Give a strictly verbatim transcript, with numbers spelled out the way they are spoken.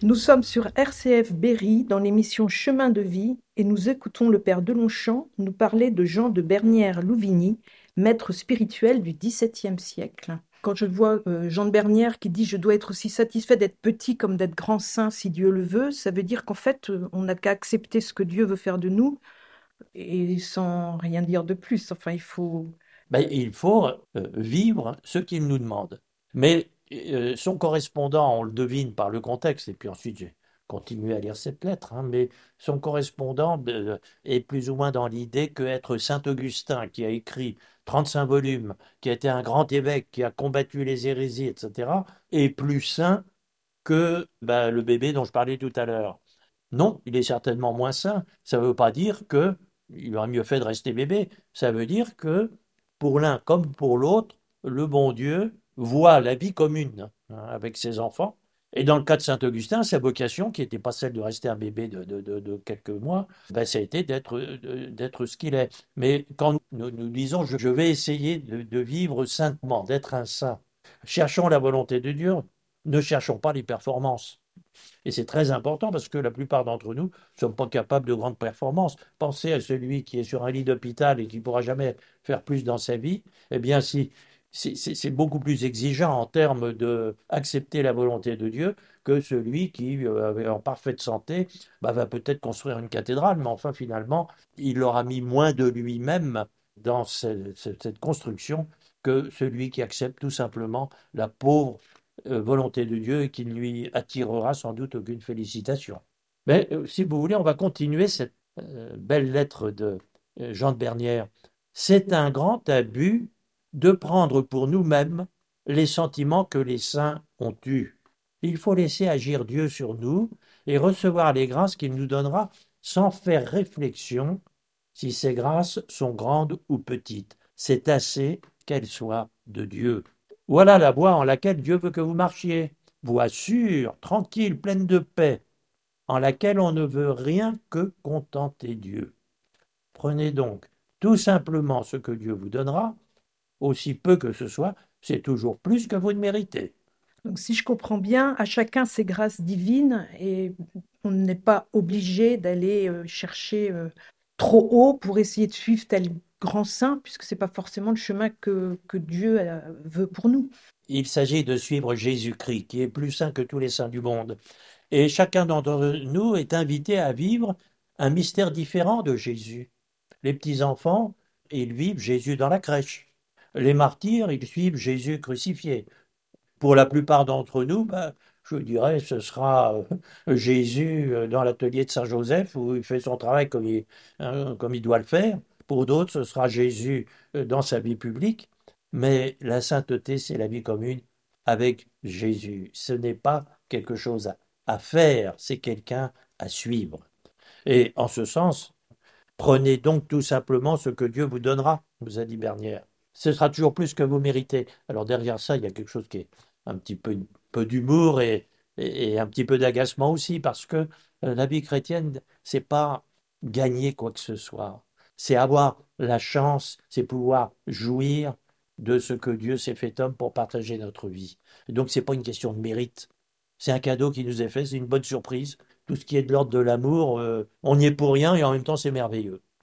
Nous sommes sur R C F Berry dans l'émission Chemin de vie et nous écoutons le père Delonchamp nous parler de Jean de Bernières-Louvigny, maître spirituel du dix-septième siècle. Quand je vois euh, Jean de Bernières qui dit « Je dois être aussi satisfait d'être petit comme d'être grand saint si Dieu le veut », ça veut dire qu'en fait, euh, on n'a qu'à accepter ce que Dieu veut faire de nous et sans rien dire de plus. Enfin, il faut... Ben, il faut euh, vivre ce qu'il nous demande. Mais euh, son correspondant, on le devine par le contexte, et puis ensuite j'ai continué à lire cette lettre, hein, mais son correspondant euh, est plus ou moins dans l'idée qu'être Saint Augustin, qui a écrit trente-cinq volumes, qui a été un grand évêque, qui a combattu les hérésies, et cetera, est plus saint que ben, le bébé dont je parlais tout à l'heure. Non, il est certainement moins sain. Ça ne veut pas dire que il aurait mieux fait de rester bébé. Ça veut dire que pour l'un comme pour l'autre, le bon Dieu voit la vie commune hein, avec ses enfants. Et dans le cas de saint Augustin, sa vocation, qui n'était pas celle de rester un bébé de, de- de- de quelques mois, ben, ça a été d'être de- d'être ce qu'il est. Mais quand nous, nous disons je, je vais essayer de, de vivre saintement, d'être un saint, cherchons la volonté de Dieu, ne cherchons pas les performances. Et c'est très important parce que la plupart d'entre nous ne sommes pas capables de grandes performances. Pensez à celui qui est sur un lit d'hôpital et qui ne pourra jamais faire plus dans sa vie. Eh bien, si, c'est c'est beaucoup plus exigeant en termes d'accepter la volonté de Dieu que celui qui, euh, en parfaite santé, bah, va peut-être construire une cathédrale, mais enfin, finalement, il aura mis moins de lui-même dans ce- ce- cette construction que celui qui accepte tout simplement la pauvre euh, volonté de Dieu et qui ne lui attirera sans doute aucune félicitation. Mais euh, si vous voulez, on va continuer cette euh, belle lettre de euh, Jean de Bernières. C'est un grand abus de prendre pour nous-mêmes les sentiments que les saints ont eus. Il faut laisser agir Dieu sur nous et recevoir les grâces qu'il nous donnera sans faire réflexion si ces grâces sont grandes ou petites. C'est assez qu'elles soient de Dieu. Voilà la voie en laquelle Dieu veut que vous marchiez. Voie sûre, tranquille, pleine de paix, en laquelle on ne veut rien que contenter Dieu. Prenez donc tout simplement ce que Dieu vous donnera, aussi peu que ce soit, c'est toujours plus que vous ne méritez. Donc, si je comprends bien, à chacun ses grâces divines et on n'est pas obligé d'aller euh, chercher euh, trop haut pour essayer de suivre tel grand saint, puisque c'est pas forcément le chemin que, que Dieu euh, veut pour nous. Il s'agit de suivre Jésus-Christ, qui est plus saint que tous les saints du monde. Et chacun d'entre nous est invité à vivre un mystère différent de Jésus. Les petits-enfants, ils vivent Jésus dans la crèche. Les martyrs, ils suivent Jésus crucifié. Pour la plupart d'entre nous, ben, je dirais, ce sera euh, Jésus euh, dans l'atelier de Saint-Joseph où il fait son travail comme il, hein, comme il doit le faire. Pour d'autres, ce sera Jésus euh, dans sa vie publique. Mais la sainteté, c'est la vie commune avec Jésus. Ce n'est pas quelque chose à, à faire, c'est quelqu'un à suivre. Et en ce sens, prenez donc tout simplement ce que Dieu vous donnera, vous a dit Bernière. Ce sera toujours plus que vous méritez. Alors derrière ça, il y a quelque chose qui est un petit peu, peu d'humour et, et, et un petit peu d'agacement aussi, parce que euh, la vie chrétienne, c'est pas gagner quoi que ce soit. C'est avoir la chance, c'est pouvoir jouir de ce que Dieu s'est fait homme pour partager notre vie. Et donc c'est pas une question de mérite. C'est un cadeau qui nous est fait, c'est une bonne surprise. Tout ce qui est de l'ordre de l'amour, euh, on n'y est pour rien et en même temps c'est merveilleux.